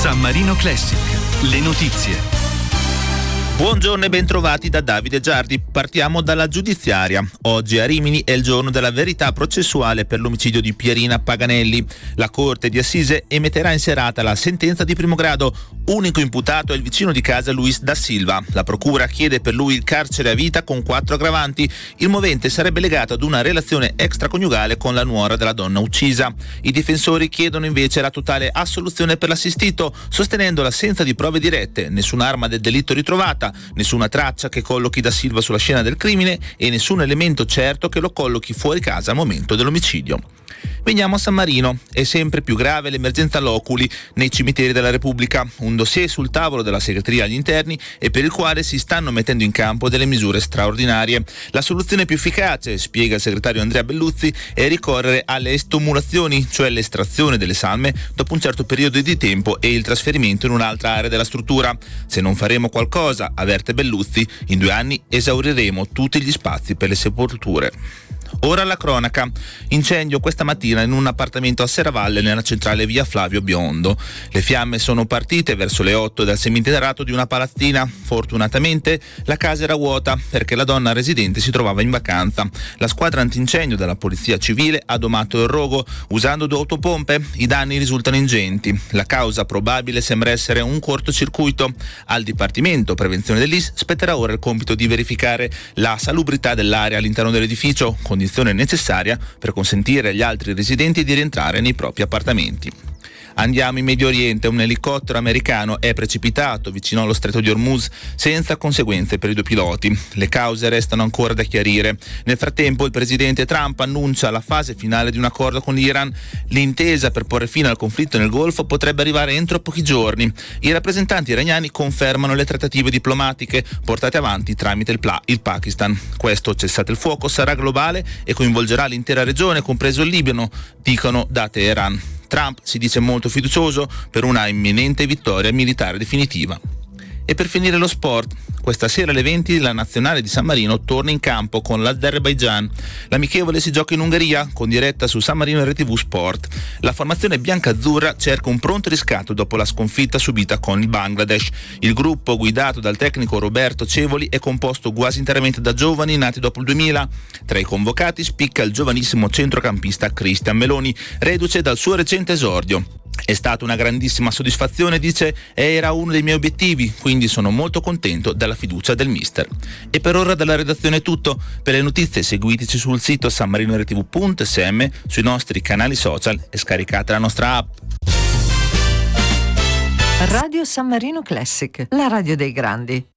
San Marino Classic, le notizie. Buongiorno e bentrovati da Davide Giardi. Partiamo dalla giudiziaria. Oggi a Rimini è il giorno della verità processuale per l'omicidio di Pierina Paganelli. La Corte di Assise emetterà in serata la sentenza di primo grado. Unico imputato è il vicino di casa Luis da Silva. La procura chiede per lui il carcere a vita con 4 aggravanti. Il movente sarebbe legato ad una relazione extraconiugale con la nuora della donna uccisa. I difensori chiedono invece la totale assoluzione per l'assistito, sostenendo l'assenza di prove dirette, nessuna arma del delitto ritrovata, nessuna traccia che collochi da Silva sulla scena del crimine e nessun elemento certo che lo collochi fuori casa al momento dell'omicidio. Veniamo a San Marino. È sempre più grave l'emergenza loculi nei cimiteri della Repubblica, un dossier sul tavolo della segreteria agli interni e per il quale si stanno mettendo in campo delle misure straordinarie. La soluzione più efficace, spiega il segretario Andrea Belluzzi, è ricorrere alle estumulazioni, cioè l'estrazione delle salme dopo un certo periodo di tempo e il trasferimento in un'altra area della struttura. Se non faremo qualcosa, avverte Belluzzi, in 2 anni esauriremo tutti gli spazi per le sepolture. Ora la cronaca. Incendio questa mattina in un appartamento a Serravalle nella centrale via Flavio Biondo. Le fiamme sono partite verso le 8 dal seminterrato di una palazzina. Fortunatamente la casa era vuota perché la donna residente si trovava in vacanza. La squadra antincendio della polizia civile ha domato il rogo usando 2 autopompe. I danni risultano ingenti. La causa probabile sembra essere un cortocircuito. Al Dipartimento Prevenzione dell'IS spetterà ora il compito di verificare la salubrità dell'area all'interno dell'edificio, condizione necessaria per consentire agli altri residenti di rientrare nei propri appartamenti. Andiamo in Medio Oriente. Un elicottero americano è precipitato vicino allo stretto di Hormuz senza conseguenze per i 2 piloti. Le cause restano ancora da chiarire. Nel frattempo il presidente Trump annuncia la fase finale di un accordo con l'Iran. L'intesa per porre fine al conflitto nel Golfo potrebbe arrivare entro pochi giorni. I rappresentanti iraniani confermano le trattative diplomatiche portate avanti tramite il Pakistan. Questo cessate il fuoco sarà globale e coinvolgerà l'intera regione, compreso il Libano, dicono da Teheran. Trump si dice molto fiducioso per una imminente vittoria militare definitiva. E per finire lo sport, questa sera alle 20 la nazionale di San Marino torna in campo con l'Azerbaigian. L'amichevole si gioca in Ungheria con diretta su San Marino e RTV Sport. La formazione biancazzurra cerca un pronto riscatto dopo la sconfitta subita con il Bangladesh. Il gruppo guidato dal tecnico Roberto Cevoli è composto quasi interamente da giovani nati dopo il 2000. Tra i convocati spicca il giovanissimo centrocampista Cristian Meloni, reduce dal suo recente esordio. È stata una grandissima soddisfazione, dice, era uno dei miei obiettivi, quindi sono molto contento della fiducia del mister. E per ora dalla redazione è tutto. Per le notizie seguiteci sul sito sanmarinotv.sm, sui nostri canali social e scaricate la nostra app. Radio San Marino Classic, la radio dei grandi.